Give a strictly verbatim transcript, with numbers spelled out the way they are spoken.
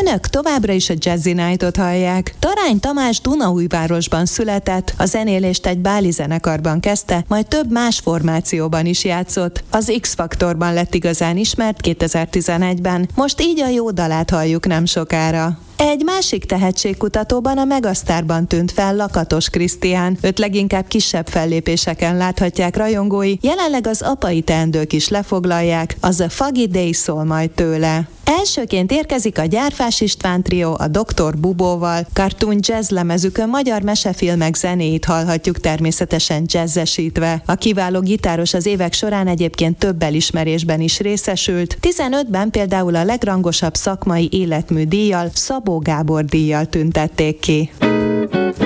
Önök továbbra is a Jazzy Night-ot hallják. Tarány Tamás Dunaújvárosban született, a zenélést egy báli zenekarban kezdte, majd több más formációban is játszott. Az X-Faktorban lett igazán ismert kétezer-tizenegyben, most így a jó dalát halljuk nem sokára. Egy másik tehetségkutatóban, a Megasztárban tűnt fel Lakatos Krisztián. Őt leginkább kisebb fellépéseken láthatják rajongói, jelenleg az apai teendők is lefoglalják, az a Foggy Day szól majd tőle. Elsőként érkezik a Gyárfás István trió a doktor Bubóval. Cartoon jazz lemezükön magyar mesefilmek zenéit hallhatjuk természetesen jazzesítve. A kiváló gitáros az évek során egyébként több elismerésben is részesült. tizenötben például a legrangosabb szakmai életmű díjjal, Szabó Gábor díjjal tüntették ki.